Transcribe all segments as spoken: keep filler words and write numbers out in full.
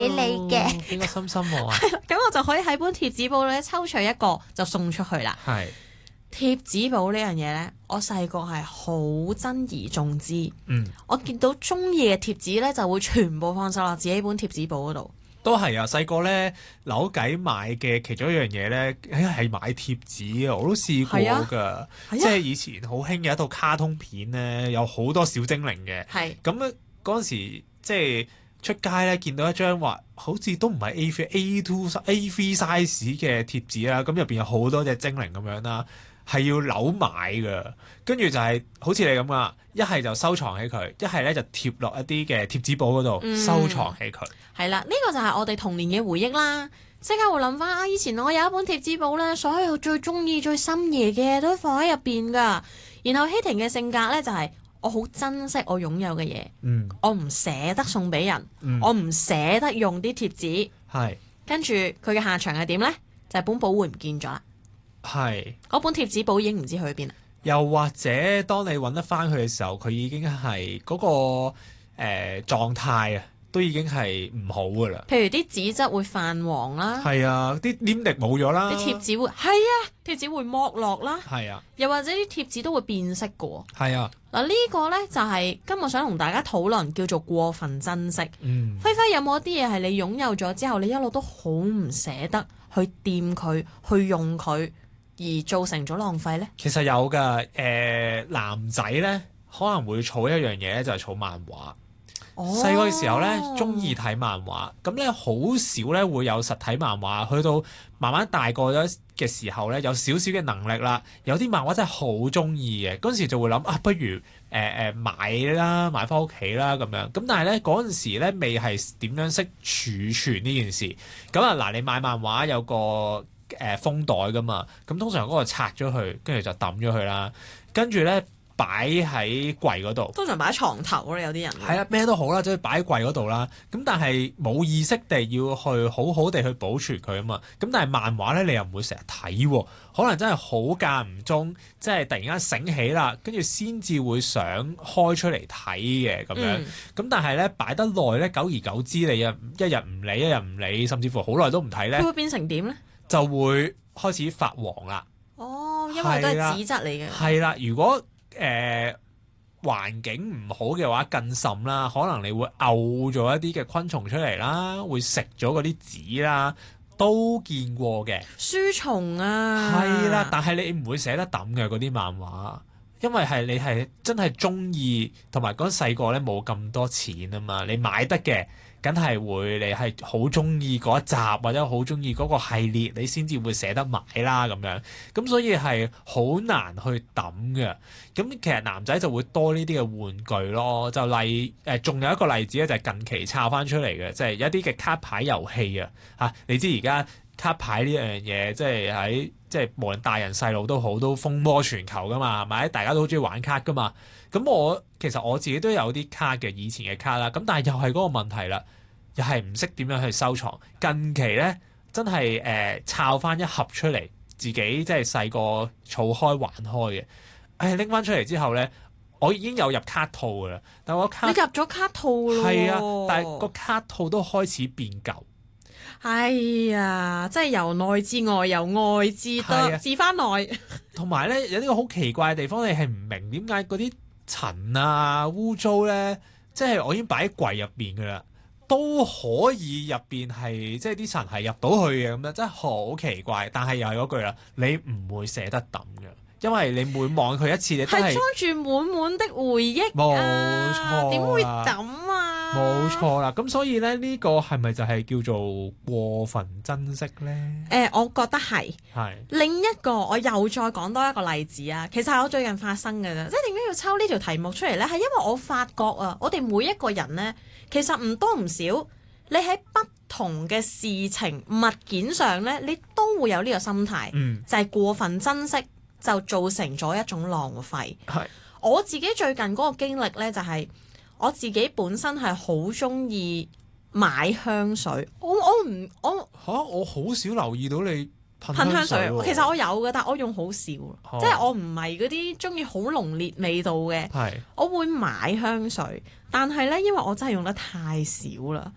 俾你嘅， 邊個心心我啊？ 咁我就可以喺本貼紙簿咧抽取一個就送出去啦。 係貼紙簿呢樣嘢咧，我細個係好珍而重之。 嗯， 我見到中意嘅貼紙咧，就會全部放晒落自己本貼紙簿嗰度。 都係啊！細個咧扭計買嘅其中一樣嘢咧，係買貼紙啊！我都試過㗎， 啊、 即係以前好興嘅一套卡通片咧，有好多小精靈嘅。 係咁咧嗰陣時，即係出街咧見到一張話，好似都唔係 A three A two A three size 嘅貼紙啦。咁入邊有好多隻精靈咁樣啦，係要扭買㗎。跟住就係好似你咁啊，一係就收藏起佢，一係咧就貼落一啲嘅貼紙簿嗰度收藏起佢。 係啦，呢、呢個就係我哋童年嘅回憶啦。即刻會諗翻啊，以前我有一本貼紙簿咧，所有最中意、最心儀嘅嘢都放喺入邊噶。然後希婷嘅性格咧就係、係、我好珍惜我擁有嘅嘢， 嗯， 我唔捨得送俾人， 嗯、 我唔捨得用啲貼紙。 係跟住佢嘅下場係點咧？就係、本簿會唔見咗啦。 係嗰本貼紙簿已經唔知去邊啦。 又或者當你揾得翻佢嘅時候，佢已經係嗰、嗰個誒、呃、狀態啊，都已經係唔好噶啦。 譬如啲紙質會泛黃啦， 係啊，啲黏力冇咗啦， 啲貼紙會係啊，貼紙會剝落啦， 係啊， 又或者啲貼紙都會變色嘅喎。 係啊， 嗱呢個呢，就係今日想同大家討論叫做過分珍惜。 嗯， 輝輝有冇一啲嘢係你擁有咗之後，你一路都好唔捨得去掂佢、去用佢，而造成咗浪費呢？ 其實有㗎，誒、呃、男仔咧可能會儲一樣嘢咧，就係儲漫畫。細個嘅時候咧，中意睇漫畫，咁咧好少咧會有實體漫畫。去到慢慢大個咗嘅時候咧，有少少嘅能力啦，有啲漫畫真係好中意嘅，嗰陣時就會諗啊，不如誒誒、呃、買啦，買翻屋企啦咁樣。咁但係咧嗰陣時咧未係點樣識儲存呢件事。咁啊嗱，你買漫畫有個誒、呃、封袋㗎嘛，咁通常嗰個拆咗佢，跟住就抌咗佢啦，跟住咧，擺喺櫃嗰度， 通常擺喺床頭咧，有啲人係啊，咩都好啦，即係擺喺櫃嗰度啦。咁但係冇意識地要去好好地去保存佢啊嘛。咁但係漫畫咧，你又唔會成日睇喎，可能真係好間唔中，即係突然間醒起啦，跟住先至會想開出嚟睇嘅咁樣。咁、嗯、但係咧擺得耐咧，久而久之，你啊一日唔理，一日唔理，甚至乎好耐都唔睇咧， 佢會變成點咧？ 就會開始發黃啦。 哦，因為都係紙質嚟嘅。 係啦，如果誒、呃、環境唔好嘅話更甚啦，可能你會嘔咗一啲嘅昆蟲出嚟啦，會食咗嗰啲紙啦，都見過嘅。 書蟲啊， 係啦，但係你唔會捨得抌嘅嗰啲漫畫，因為係你係真係中意，同埋嗰陣細個咧冇咁多錢啊嘛，你買得嘅。梗係會，你係好中意嗰一集或者好中意嗰個系列，你先至會捨得買啦咁樣。咁所以係好難去抌嘅。咁其實男仔就會多呢啲嘅玩具咯。就例誒，仲、呃、有一個例子咧，就係近期抄翻出嚟嘅，即係一啲嘅卡牌遊戲啊。嚇，你知而家卡牌呢樣嘢，即係喺即係無論大人細路都好，都風靡全球噶嘛，係咪？大家都好中意玩卡噶嘛。咁我其實我自己都有啲卡嘅，以前嘅卡啦，咁但係又係嗰個問題啦，又係唔識點樣去收藏。近期咧真係誒抄翻一盒出嚟，自己即係細個儲開玩開嘅，誒拎翻出嚟之後咧，我已經有入卡套噶啦，但我卡你入咗卡套咯， 係啊，但係個卡套都開始變舊。 係啊，即係由內至外，由外至多至翻內。同埋咧有呢個好奇怪嘅地方，你係唔明點解嗰啲塵啊污糟咧，即係我已經擺喺櫃入邊噶啦，都可以入邊係即係啲塵係入到去嘅咁樣，真係好奇怪。但係又係嗰句啦，你唔會捨得抌嘅，因為你每望佢一次，你都係裝住滿滿的回憶。 冇錯， 點會抌啊？ 冇錯啦。咁所以咧，呢個係咪就係叫做過分珍惜咧？誒、 呃，我覺得係。 係。 另一個，我又再講多一個例子啊。其實係我最近發生嘅啫。即係點解要抽呢條題目出嚟咧？係因為我發覺啊，我哋每一個人咧，其實唔多唔少，你喺不同嘅事情物件上咧，你都會有呢個心態， 嗯、就係過分珍惜就造成咗一種浪費。 係。 我自己最近嗰個經歷咧，就係、是、我自己本身係好中意買香水。我我唔我嚇、啊，我好少留意到你噴噴香水。 水。 其實我有嘅，但我用好少，哦、即係我唔係嗰啲中意好濃烈味道嘅。 係。 我會買香水，但係咧，因為我真係用得太少啦。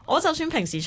我就算平時